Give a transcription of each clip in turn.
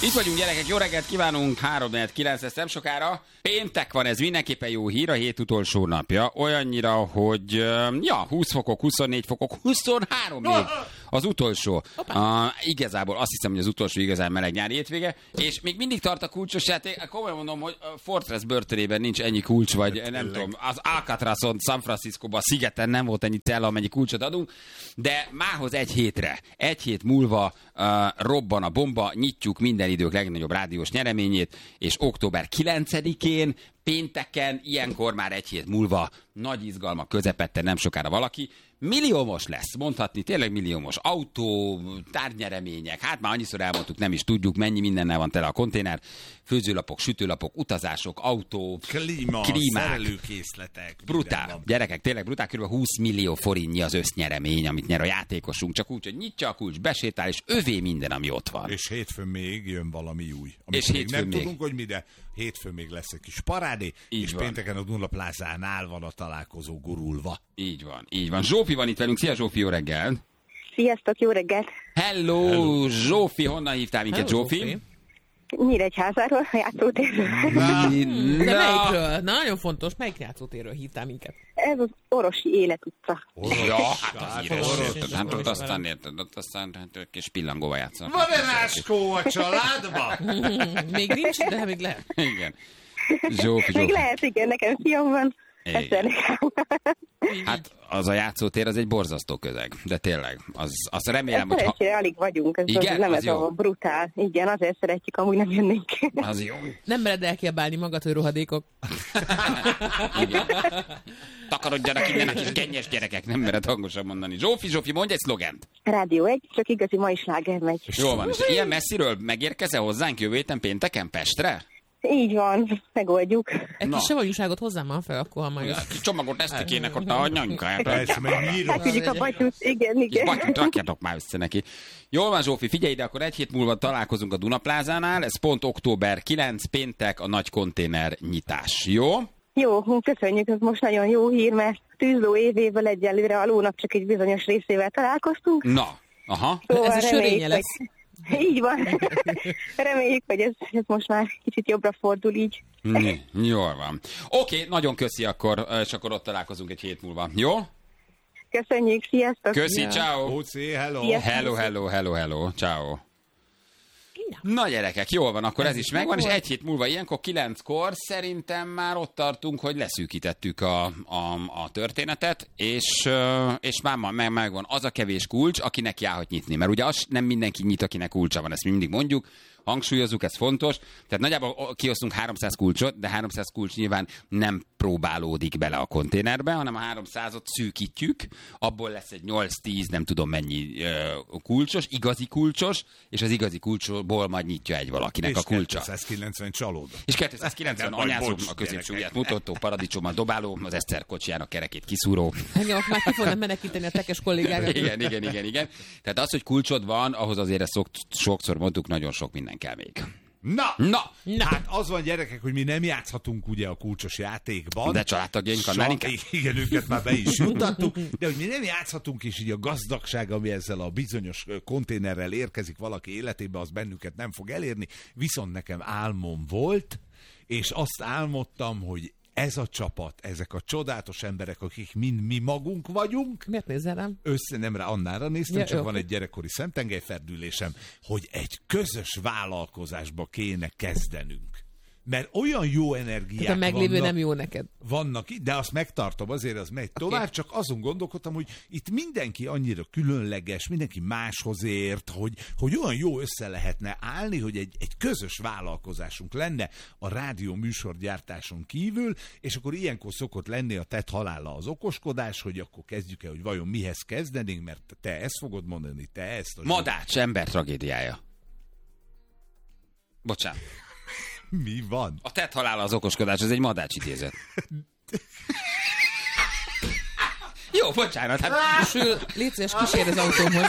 Itt vagyunk, gyerekek, jó reggelt kívánunk, 3-9 lesz nem sokára. Péntek van, ez mindenképpen jó hír, a hét utolsó napja. Olyannyira, hogy 20 fokok, 24 fokok, 23 még az utolsó. Igazából azt hiszem, hogy az utolsó igazán meleg nyári hétvége, és még mindig tart a kulcsos játék. Komolyan mondom, hogy Fortress börtönében nincs ennyi kulcs, vagy nem tudom, az Alcatrazon, San Franciscóban, a szigeten nem volt ennyi cella, amennyi kulcsot adunk, de mához egy hétre, egy hét múlva robban a bomba, nyitjuk minden idők legnagyobb rádiós nyereményét, és október 9-én, pénteken, ilyenkor már egy hét múlva, nagy izgalmak közepette nem sokára valaki milliómos lesz, mondhatni, tényleg milliómos. Autó, tárgynyeremények, hát már annyiszor elmondtuk, nem is tudjuk, mennyi mindennel van tele a konténer, főzőlapok, sütőlapok, utazások, autó, klímák, szerelőkészletek. Brutál. Gyerekek, tényleg brutál, kb. 20 millió forintnyi az össznyeremény, amit nyer a játékosunk, csak úgy, hogy nyitja a kulcs, besétál, és övé minden, ami ott van. És hétfőn még jön valami új. És még nem tudunk, hogy mi, de hétfőn még lesz egy kis parádé, így és van. Pénteken a Duna Plázánál van a találkozó gurulva. Így van, így van. Zsófi van itt velünk. Szia Zsófi, jó reggel! Sziasztok, jó reggelt! Hello. Zsófi, honnan hívtál minket, Zsófi? Nyíregyházáról, a játszótérről. De melyikről? Nagyon fontos, melyik játszótérről hívtál minket? Ez az Orosi Életutca. Ja, hát az íres. Hát ott aztán érted, ott aztán kis pillangóval játszanak. Van-e ráskó a családba? Még nincs, de még lehet. Igen. Zsófi. Még lehet, igen, nekem fiam van. Hát az a játszótér, az egy borzasztó közeg, de tényleg, azt remélem, hogy... Szerencsére alig vagyunk, ez igen, nem az ez jó. A brutál. Igen, azért szeretjük, amúgy nem jönnénk. Az jó. Nem mered elkiabálni magad, hogy rohadékok. Igen. Takarodjanak innen a kis gennyes gyerekek, nem mered hangosan mondani. Zsófi, mondj egy szlogent. Rádió 1, csak igazi mai sláger megy. Jól van, és ilyen messziről megérkezel hozzánk jövő héten pénteken Pestre? Így van, megoldjuk. Egy kis savanyúságot hozzám már fel, akkor ha majd... Ja, kis csomagot eszti kének ott a anyanyka. Persze, meg nyírom. Küldjük a batyút, igen. Batyút rakjatok már össze neki. Jól van, Zsófi, figyelj ide, akkor egy hét múlva találkozunk a Duna Plázánál, ez pont október 9, péntek, a nagy konténer nyitás, jó? Jó, köszönjük, ez most nagyon jó hír, mert tűzló évével egyelőre a lónak csak egy bizonyos részével találkoztunk. Na, aha. Szóval ez a sörénye lesz. Így van. Reméljük, hogy ez most már kicsit jobbra fordul így. Jól van. Oké, nagyon köszi akkor, és akkor ott találkozunk egy hét múlva. Jó? Köszönjük, sziasztok! Köszi, ciao. Ócé, hello! Hello, ciao. Na gyerekek, jól van, akkor ez is megvan, és egy hét múlva ilyenkor 9-kor szerintem már ott tartunk, hogy leszűkítettük a történetet, és már megvan az a kevés kulcs, akinek járhat nyitni, mert ugye az nem mindenki nyit, akinek kulcsa van, ezt mi mindig mondjuk, hangsúlyozzuk, ez fontos, tehát nagyjából kiosztunk 300 kulcsot, de 300 kulcs nyilván nem próbálódik bele a konténerbe, hanem a 300-ot szűkítjük, abból lesz egy 8-10, nem tudom mennyi kulcsos, igazi kulcsos, és az igazi kulcsból majd nyitja egy valakinek és a kulcsa. 290 csalóda. És 290 anyázó, a középső ujját mutató, paradicsommal dobáló, az Eszter kocsijának kerekét kiszúró. Engem már ki fognak menekíteni a tekes kollégákat. Igen. Tehát az, hogy kulcsod van, ahhoz azért ezt sokszor mondtuk, nagyon sok minden kell még. Na! Hát az van, gyerekek, hogy mi nem játszhatunk ugye a kulcsos játékban. De családtagjainkkal már inkább. Igen, őket már be is juttattuk, de hogy mi nem játszhatunk, és így a gazdagság, ami ezzel a bizonyos konténerrel érkezik valaki életébe, az bennünket nem fog elérni. Viszont nekem álmom volt, és azt álmodtam, hogy ez a csapat, ezek a csodálatos emberek, akik mind mi magunk vagyunk. Miért nézel rám? Nem rá, Annára néztem, ja, csak jó. Van egy gyerekkori szemtengelyferdülésem, hogy egy közös vállalkozásba kéne kezdenünk. Mert olyan jó energiák a meglévő nem jó neked. Vannak, de azt megtartom, azért az megy tovább, csak azon gondolkodtam, hogy itt mindenki annyira különleges, mindenki máshoz ért, hogy olyan jó össze lehetne állni, hogy egy közös vállalkozásunk lenne a rádió műsorgyártáson kívül, és akkor ilyenkor szokott lenni a tett halála az okoskodás, hogy akkor kezdjük el, hogy vajon mihez kezdenénk, mert te ezt fogod mondani, te ezt. Madács ember tragédiája. Bocsánat. Mi van? A tett halála az okoskodás, ez egy Madács idézet. Jó, bocsánat. Hát... Légy szíves, kísérj az autómhoz.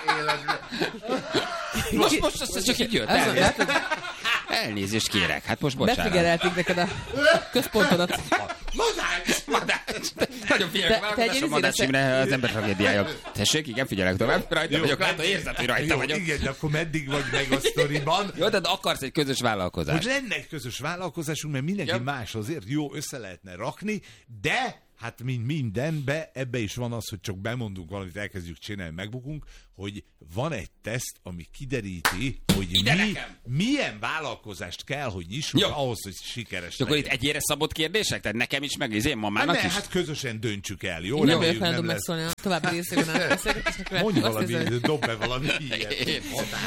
Most ez csak így jött. Elnézést kérek, hát most bocsánat. Befigyelelték neked a központodat. Madács! Nagyon figyelek, vállalkozásom Madách Imre az ember tragédiája. Tessék, igen, figyelek tovább. Rajta vagyok, látom, érzed, hogy rajta vagyok. Igen, de akkor meddig vagy meg a sztoriban? Jó, de akarsz egy közös vállalkozást. Hogy lenne egy közös vállalkozásunk, mert mindenki más azért jó össze lehetne rakni, de hát mint mindenbe, ebbe is van az, hogy csak bemondunk valamit, elkezdjük csinálni, megbukunk, hogy van egy teszt, ami kideríti, hogy milyen vállalkozást kell, hogy nyissunk ahhoz, hogy sikeres akkor itt egyére szabott kérdések? Tehát nekem is, meg az én mamának is? Hát közösen döntsük el, jó? Én nem vagyok feladom megszólni a további részében a beszélgetésnek. Mondj valami, dob be valami ilyet.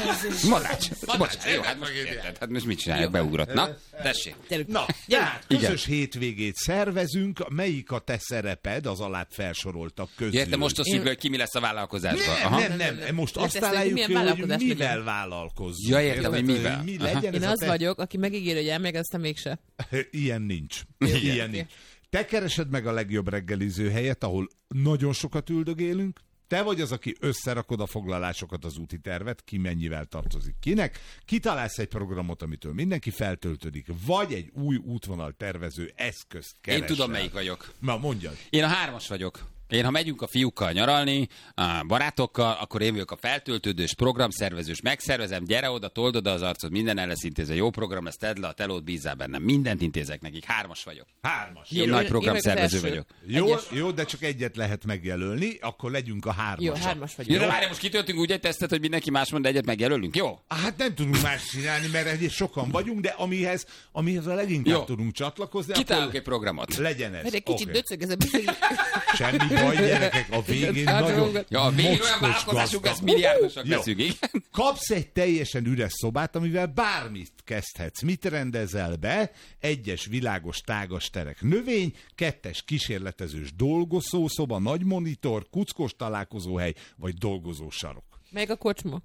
Madács. Jó, hát most érted. Hát most mit csináljuk? Beugrott. Na, tessék. Na, tehát közös hétvégét szervezünk, melyik a te szereped az alább felsoroltak közül? Érte, most osztjuk le, hogy ki mi lesz a vállalkozásban. Nem. Most azt találjuk ki, hogy mivel vállalkozzunk. Ja, értem, hogy mivel. Mi legyen én az vagyok, aki megígér, hogy elmegy, aztán mégse. Ilyen nincs. Ilyen nincs. Te keresed meg a legjobb reggeliző helyet, ahol nagyon sokat üldögélünk. Te vagy az, aki összerakod a foglalásokat, az úti tervet, ki mennyivel tartozik kinek. Kitalálsz egy programot, amitől mindenki feltöltődik, vagy egy új útvonal tervező eszközt keresel. Én tudom, melyik vagyok. Na, mondjad. Én a 3-as vagyok. Én, ha megyünk a fiúkkal nyaralni, a barátokkal, akkor én vagyok a feltöltődős, programszervezős, megszervezem, gyere oda, told oda az arcod, minden el lesz intézve, jó program, ezt tedd le, a telót bízzál bennem, mindent intézek nekik, 3-as vagyok. 3-as. Én nagy programszervező vagyok. Jó, de csak egyet lehet megjelölni, akkor legyünk a 3-as. Jó, 3-as vagyok. Jó, de várj, most kitöltünk úgy egy tesztet, hogy mindenki más mond, egyet megjelölünk, jó? Hát nem tudunk más csinálni, mert egyébként sokan vagyunk, de amihez a leginkább tudunk csatlakozni. Kitálunk egy programot. Legyen ez. Egy kicsit döcög ez a semmi baj, gyerekek, a végén nagyon a végén olyan vállalkozásunk, ez milliárdosak leszünk, igen. Kapsz egy teljesen üres szobát, amivel bármit kezdhetsz. Mit rendezel be? 1-es világos tágas terek növény, 2-es kísérletezős dolgozószoba, nagy monitor, kuckos találkozóhely, vagy dolgozósarok. Meg a kocsma.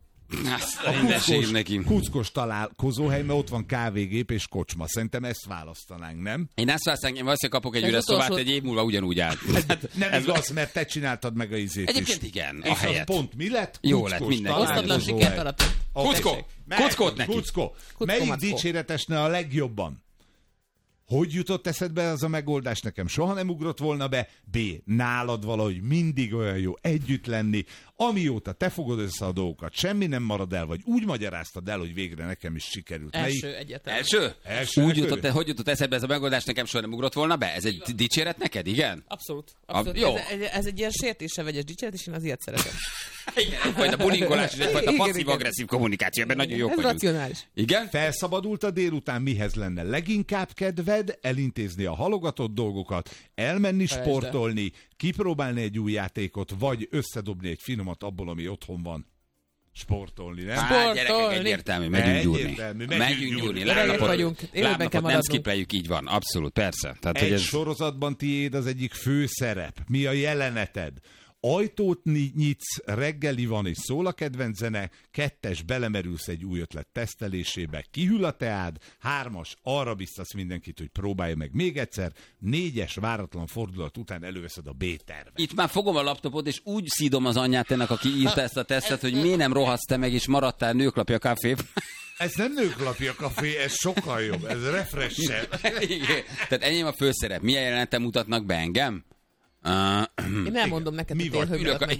Kuckos találkozóhely, mert ott van kávégép és kocsma. Szerintem ezt választanánk, nem? Én ezt választanám, én valószínűleg kapok egy üres szobát, egy év múlva ugyanúgy áll. Nem igaz, mert te csináltad meg a izét is. Egyébként igen, a és helyet. Pont mi lett? Jó lett, mindenki. Osztatlan sikert alapot. Kuckót neki. Kuckó. Melyik dicséretesne a legjobban? Hogy jutott eszedbe az a megoldás? Nekem soha nem ugrott volna be. B. Nálad valahogy mindig olyan jó együtt lenni. Amióta te fogod össze a dolgokat, semmi nem marad el, vagy úgy magyaráztad el, hogy végre nekem is sikerült. Első egyetem. Első? Hogy jutott eszedbe ez a megoldás? Nekem soha nem ugrott volna be? Ez egy dicséret neked, igen? Abszolút. Jó. Ez egy ilyen sértése vegyes dicséret, és én az ilyet szeretem. Igen, egyfajta bulingolás és egyfajta passzív-agresszív kommunikáció. Ebben nagyon jók vagyunk. Ez racionális. Igen? Felszabadult a délután, mihez lenne leginkább kedved? Elintézni a halogatott dolgokat, elmenni sportolni, kipróbálni egy új játékot, vagy összedobni egy finomat abból, ami otthon van. Sportolni, nem? Hát, gyerekek, egyértelmű, megyünk gyúrni. Lábnapot nem skippeljük, így van, abszolút, persze. Tehát, egy sorozatban tiéd az egyik főszerep. Mi a jeleneted? Ajtót nyitsz, reggeli van és szól a kedvenc zene, 2-es belemerülsz egy új ötlet tesztelésébe, kihűl a teád, 3-as arra biztasz mindenkit, hogy próbálja meg még egyszer, 4-es váratlan fordulat után előveszed a B-tervet. Itt már fogom a laptopot, és úgy szídom az anyját ennek, aki írta ezt a tesztet, hogy miért nem rohadsz te meg, és maradtál Nőklapja Café. Ez nem Nőklapja Café, ez sokkal jobb, ez refresher. Tehát enyém a főszerep. Milyen jelenetet mutatnak be engem? Én elmondom neked, hogy én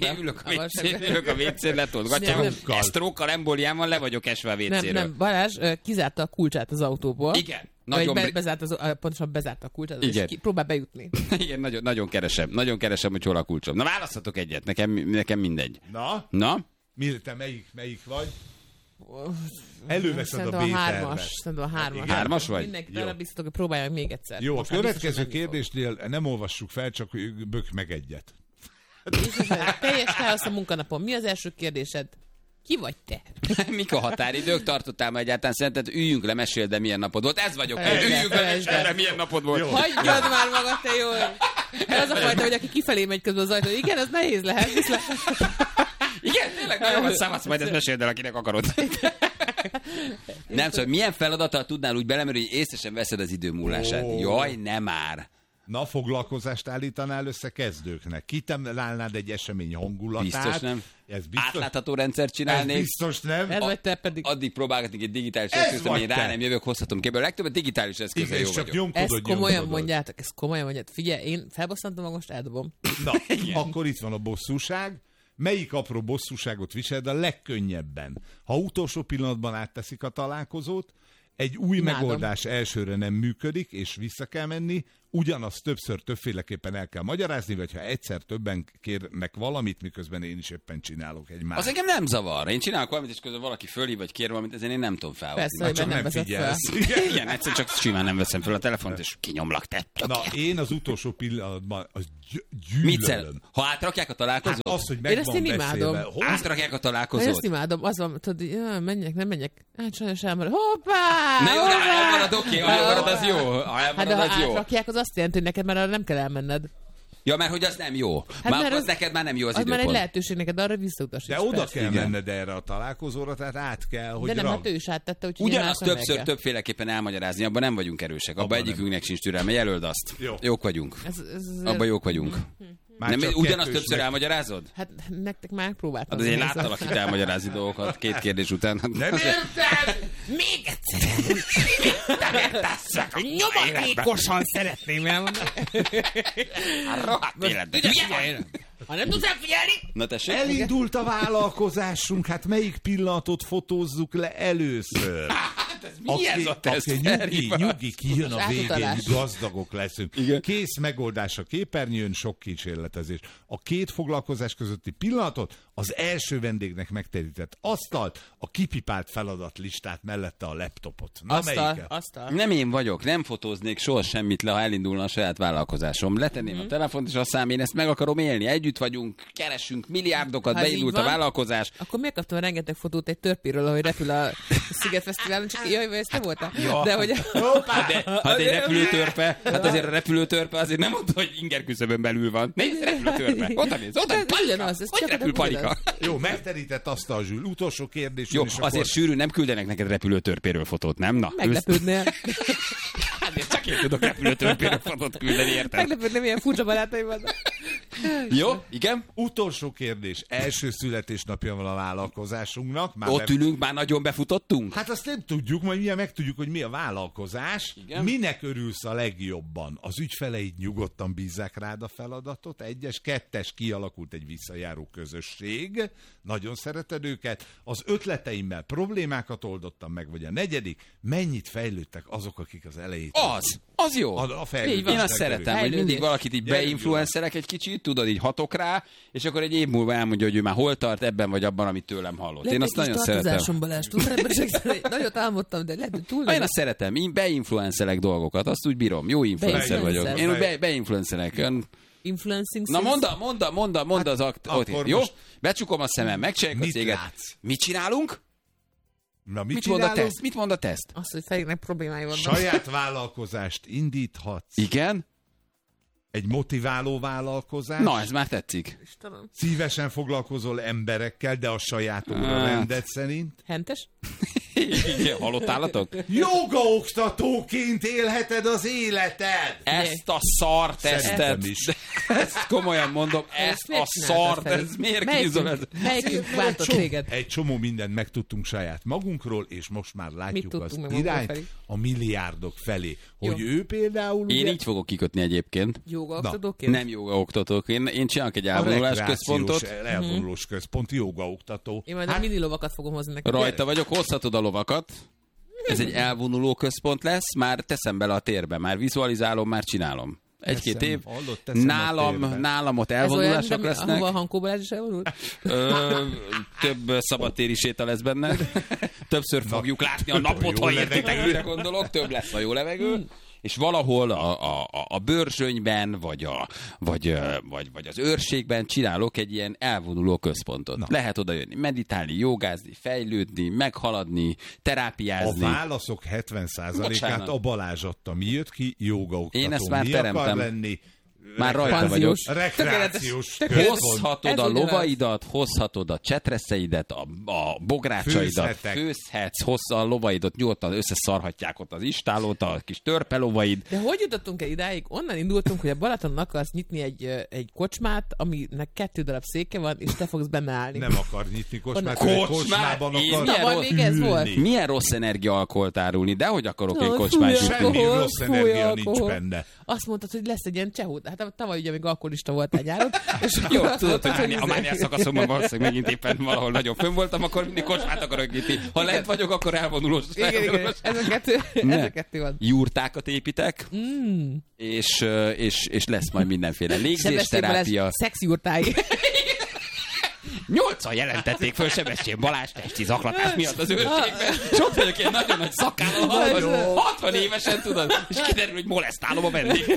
ülök a WC-n, letolgatja. Esztrókkal, embóliával le vagyok esve a WC-ről. Nem, Balázs kizárta a kulcsát az autóból. Igen. Pontosan bezárta a kulcsát, és próbál bejutni. Igen, nagyon keresem, hogy hol a kulcsom. Na, választhatok egyet, nekem mindegy. Na? Te melyik vagy? Előveszed a B-tervet. Szerintem a 3-as. 3-as vagy? Mindenkit arra biztatok, hogy próbálják még egyszer. Jó, a következő kérdésnél nem olvassuk fel, csak bök meg egyet. Teljes káosz a munkanapon. Mi az első kérdésed? Ki vagy te? Mik a határidők? Tartottál már egyáltalán? Szerinted üljünk le, meséld, de milyen napod volt? Ez vagyok. Üljünk le, meséld, de milyen napod volt. Hagyjad már magad, te jól. Az a fajta, hogy aki kifelé megy közben az ajtó. Igen, ez nehéz lehet. Igen, tényleg nagyon szavasz, majd ezt meséld el, akinek akarod. Nem, szóval milyen feladattal tudnál úgy belemerülni, hogy észre sem veszed az idő múlását? Jaj, nem már. Na, foglalkozást állítanál össze kezdőknek. Kitalálnád egy esemény hangulatát. Biztos nem. Ez biztos. Átlátható rendszert csinálnék. Ez biztos nem. Ez vagy te pedig. Addig próbálgatnék egy digitális Ez eszközt, vagy amíg rá te. nem jövök, hozhatom képbe. A legtöbbet digitális eszközzel Igen, jó és csak vagyok. nyomkodod, Ezt komolyan nyomkodod. mondjátok, ezt komolyan mondjátok. Figyelj, én felbosszantom, most eldobom. Na, akkor itt van a bosszúság. Melyik apró bosszúságot viseled a legkönnyebben? Ha utolsó pillanatban átteszik a találkozót, egy új Imádom. megoldás elsőre nem működik, és vissza kell menni, ugyanazt többször többféleképpen el kell magyarázni, vagy ha egyszer többen kérnek valamit, miközben én is éppen csinálok egy más. Az engem nem zavar. Én csinálok valamit, és közben valaki fölhív, vagy kér valamit, ezért én nem tudom felhozni. Persze, hogy csak nem nem veszed fel. figyelsz. Igen, egyszer csak simán nem veszem fel a telefont, és kinyomlak te. Na, én az utolsó pillanatban az Mit gyűlölöm. Ha átrakják a találkozót? Hát az, hogy Én meg ezt van én imádom. beszélve. Hol? Átrakják a Na, ezt találkozót? imádom, az van, tudod, ja, menjek, nem menjek. Hát sajnos elmarad. Hoppá! Ne jó, hoppá! ha elmarad, oké, ha elmarad, az jó. Ha Hát elmarad, de ha az jó. átrakják, az azt jelenti, hogy neked már arra nem kell elmenned. Ja, mert hogy az nem jó. Hát Már mert az az- neked már nem jó az Az már egy időpont. lehetőség neked arra visszautasíts. De oda persze. kell igen. menned erre a találkozóra, tehát át kell, hogy De nem, hát ragd. ő is áttette, úgyhogy Ugyanazt én már többször kell. többféleképpen elmagyarázni, abban nem vagyunk erősek. Abban Abban egyikünknek sincs türelme, jelöld azt. Jó. Jók vagyunk. Ez Abban jók vagyunk. Már Nem, csak ugyanazt kettős többször meg- elmagyarázod? Hát nektek már próbáltam. Hát azért láttalak itt elmagyarázni dolgokat 2 kérdés után. Nem érted? Még egyszer! Nyomatékosan szeretném elmondani. Rohadt életben. Ha nem tudsz elfigyelni, Na tessék? Elindult a vállalkozásunk, hát melyik pillanatot fotózzuk le először? Mi ez a teszt? Nyugi, kijön a végén, átutalás. gazdagok leszünk. Igen. Kész megoldás a képernyőn, sok kísérletezés. A két foglalkozás közötti pillanatot, az első vendégnek megterített asztalt, a kipipált feladatlistát mellette a laptopot. Na, melyiket? Asztal. Nem én vagyok, nem fotóznék soha semmit le, ha elindulna a saját vállalkozásom. Letenném a telefont, és azt én ezt meg akarom élni. Együtt vagyunk, keresünk milliárdokat, Ha ez beindult így a van, vállalkozás. Akkor miért kaptam rengeteg fotót egy törpéről, ahogy repül a Szigetfesztiválon, csak jaj, vagy ez te voltál? De hogy... Hát egy repülőtörpe, hát azért a repülőtörpe azért nem mondta, hogy inger küszöbön belül van. Nézd, repülőtörpe. Oda nézd, oda nézd, palika. Ugyanaz, ez Hogy csak repül palika? Jó, megterített asztal, Zsül. Utolsó kérdés. Jó, és azért akkor... sűrűn nem küldenek neked repülőtörpéről fotót, nem? Na, Meglepődnél. Hát csak én tudok repülőtörpéről fotót küldeni, érted? Meglepődnél, milyen furcsa barátaim vannak. Jó, igen? Utolsó kérdés. Első születésnapja van a vállalkozásunknak. Már Ott ülünk, már nagyon befutottunk? Hát azt nem tudjuk, majd mindjárt megtudjuk, hogy mi a vállalkozás. Igen. Minek örülsz a legjobban? Az ügyfeleid nyugodtan bízzák rád a feladatot. 1-es, 2-es, kialakult egy visszajáró közösség. Nagyon szereted őket. Az ötleteimmel problémákat oldottam meg, vagy a 4. mennyit fejlődtek azok, akik az elejét... Az jó. A fejlődésnek Én azt szeretem, hogy Fejlődés. mindig valakit így Gyerünk, beinfluencerek egy kicsit, tudod, így hatok rá, és akkor egy év múlva elmondja, hogy ő már hol tart ebben vagy abban, amit tőlem hallott. Én azt nagyon szeretem. Balázs, tudod, ebben segíteni. Nagyot álmodtam, de lehet, hogy túl Én azt szeretem, én beinfluencerek dolgokat, azt úgy bírom. Jó influencer vagyok. Beinfluencer. Én beinfluencerek. Influencing Na skills. mondd az akkor Jó? most- Becsukom a szemem, megcsináljuk a Mit céget. látsz? Mit csinálunk? Na, Mit mond a teszt? Mit mond a teszt? Azt, hogy Feliknek problémái vannak. Saját vállalkozást indíthatsz. Igen? Egy motiváló vállalkozás. Na, ez már tetszik. Istenem. Szívesen foglalkozol emberekkel, de a saját óra Hát. rendet szerint. Hentes? Igen, halott állatok? Jogaoktatóként élheted az életed! Ezt a szar Szerintem tesztet. is. Ezt komolyan mondom, ezt miért a csináltad, szart, Feri? ez miért kízol ez? Melyikünk bántott téged? Egy csomó mindent megtudtunk saját magunkról, és most már Mit látjuk tudtunk az meg magunkról, irányt Feri? a milliárdok felé. Hogy Jó. ő például... Én ugye, így fogok kikötni egyébként. Jogaoktatóként? Nem jogaoktatók. Én csinálok egy a elvonulás rekreációs központot. elvonulós központ, jogaoktató. Én majd a mini lovakat fogom hozni neked. Rajta vagyok, hozhatod a lovakat. Ez egy elvonuló központ lesz, már teszem bele a térbe, már vizualizálom, már csinálom. 1-2 Teszem, év. hallod, teszem a térbe. Nálam ott Ez olyan, elvonulások de lesznek. ahova a Hankó Balázs is elvonult? Több szabadtéri séta lesz benne. Többször fogjuk látni a napot, jó ha értitek, levegő. mire gondolok. Több lesz a jó levegő. És valahol a Börzsönyben, vagy az Őrségben csinálok egy ilyen elvonuló központot. Na. Lehet oda jönni, meditálni, jogázni, fejlődni, meghaladni, A terápiázni. válaszok 70%-át Bocsánat. a Balázs adta. Mi jött ki? Jogaoktató. Én ezt már Mi teremtem. akar lenni? Már rajta vagyok. Rekreációs Tökéletes. Hozhatod a lovaidat, hozhatod a csetreszeidet, a bográcsaidat, főzhetsz, hozza a lovaidat, nyugodtan összeszarhatják ott az istálót, a kis törpelovaid. De hogy jutottunk el idáig? Onnan indultunk, hogy a Balatonon akarsz nyitni egy kocsmát, aminek 2 darab széke van, és te fogsz benne állni. Nem akar nyitni kocsmát, kocsmában akar ülni. Milyen rossz energiaalkoholt árulni, de hogy akarok egy kocsmát nyitni? Semmi rossz energia nincs benne. Azt mondtad, hogy lesz egy ilyen csehód. Hát tavaly ugye még alkoholista voltál nyáron. Jó, tudod, hogy a mániás szakaszomban valószínűleg megint éppen valahol nagyon fönn voltam, akkor mindig kocsmát akarok nyitni. Ha lent vagyok, akkor elvonulós. Igen, ez a kettő van. Jurtákat építek, és lesz majd mindenféle légzésterápia. Szexjurtái. 8-an jelentették föl Sebestyén Balázs testi zaklatás miatt az őrségben, és ott vagyok ilyen nagyon nagy szakállal, 60 évesen, tudod, és kiderül, hogy molesztálom a vendég.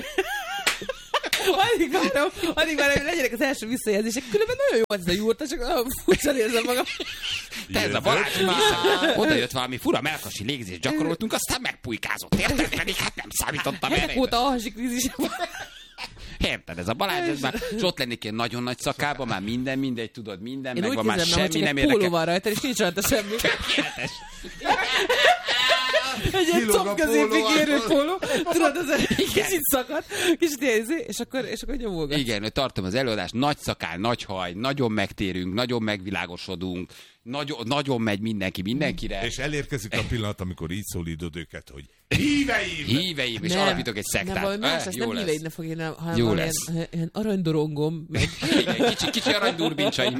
Addig várom, legyenek az első visszajelzések. Különben nagyon jó volt ez a jurta, csak furcsa érzem magam. Te ez a Balázs oda jött valami fura melkasi légzést gyakoroltunk, aztán megpulykázott, érted? Pedig hát nem számítottam erre. Hetek óta alhasi krízisem van. Érted, ez a Balázs, ez már, és ott lennék ilyen nagyon nagy szakában, már minden mindegy, tudod, minden, én meg van már semmi nem érdekel. Én úgy póló van rajta, és nincs rajta semmi. Tökéletes. Egy ilyen combközépig érő póló. Tudod, az kicsit szakad, kicsit érzé, és akkor nyomolgat. Igen, hogy tartom az előadást, nagy szakál, nagy haj, nagyon megtérünk, nagyon megvilágosodunk, nagyon megy mindenki mindenkire. És elérkezik a pillanat, amikor így szólítod őket, hogy híveim, és alapítok egy szektát. Nem, valami más lesz, nem híveidnek fog írni, hanem ilyen aranydorongom. Igen, kicsi aranydurbintsaim.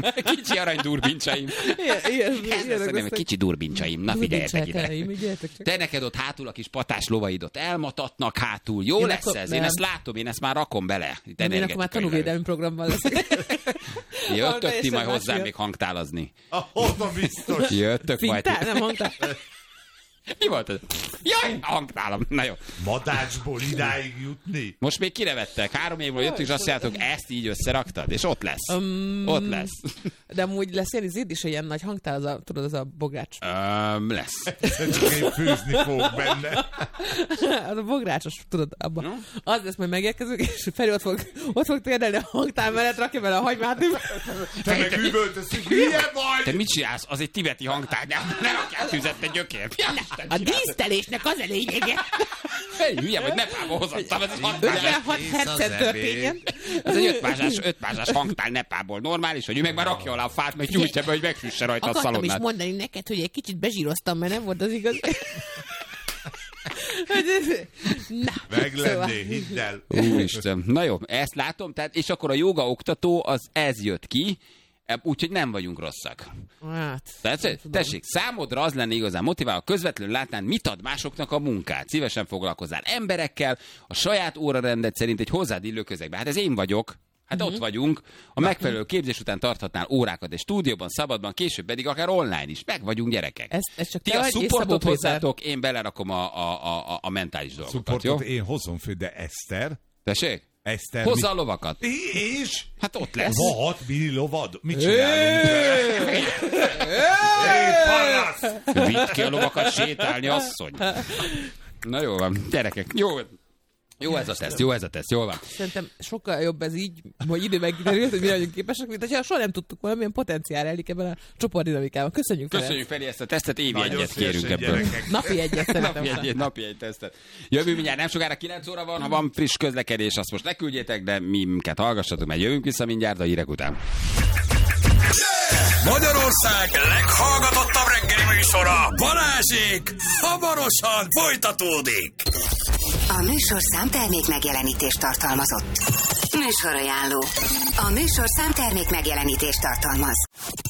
Ilyen kicsi durbincsaim. Na figyeljetek ide. Te neked ott hátul a kis patás lovaidot elmatatnak hátul. Jó lesz ez? Én ezt látom, én ezt már rakom bele. Én akkor már tanúvédelmi programban leszek. Jöttök ti majd hozzám még hangtálazni. Hozza biztos. Jöttök majd. Nem hangtál. Mi volt ez? Jaj, hangtálam. Na jó. Madácsból idáig jutni. Most még kinevettek. 3 évről jöttünk, és azt mondjátok, ezt így összeraktad, és ott lesz. Ott lesz. De amúgy lesz ilyen izéd is, ilyen nagy hangtál, tudod, az a bogrács. Lesz. Csak én főzni fog benne. Az a bográcsos, tudod, abban. Az lesz, majd megérkezünk, és Feri ott fog térdelni a hangtál mellett, rakja bele a hagymát. Te meg üvöltözünk, milyen baj? Te mit csinálsz? Az egy tibeti hangtál, ne rakjál tüzet, te gyökér. A dísztelésnek az a lényege. Hülye vagy, Nepálba hozottam, ez is hangtál. 56 hercen történjen. Ez egy 5 mázsás hangtál Nepálból. Normális, hogy ő meg már rakja alá a fát, meg gyújtja be, hogy megfűsse rajta a szalonnát. Akartam is mondani neked, hogy egy kicsit bezsíroztam, mert nem volt az igaz. Meg lenné, hidd el. Úristen. Na jó, ezt látom, tehát, és akkor a joga oktató, az ez jött ki, úgyhogy nem vagyunk rosszak. Hát, tessék, számodra az lenne igazán motiváló, közvetlenül látnán, mit ad másoknak a munkát. Szívesen foglalkozzál emberekkel, a saját órarendet szerint egy hozzád illő közegben. Hát ez én vagyok. Hát ott vagyunk. A megfelelő képzés után tarthatnál órákat egy stúdióban, szabadban, később pedig akár online is. Meg vagyunk gyerekek. Ez csak ti a supportot hozzátok, én belerakom a mentális dolgokat. Supportot én hozom föl, de Eszter. Tessék? Eszter. Hozza a lovakat. És? Hát ott lesz. Vad, mini lovad? Mit csinálunk? Vidd ki a lovakat sétálni, asszony. Na jó van, gyerekek, jó ez a teszt, jól van. Szerintem sokkal jobb ez így, hogy időben kiderült, hogy mi vagyunk képesek, mint hogyha soha nem tudtuk volna, milyen potenciál rejlik ebben a csoportdinamikában. Köszönjük Feri ezt a tesztet, évi egyet kérünk ebből. Napi egyet szerintem. Napi egy tesztet. Jövő mindjárt, nem sokára 9 óra van, ha van friss közlekedés, azt most ne küldjétek, de minket hallgassatok, mert jövünk vissza mindjárt a hírek után. Magyarország leghallgatottabb reggeli műsora, Balázsék, hamarosan folytatódik. A műsorszám termék megjelenítést tartalmazott. Műsorajánló. A műsorszám termék megjelenítést tartalmaz.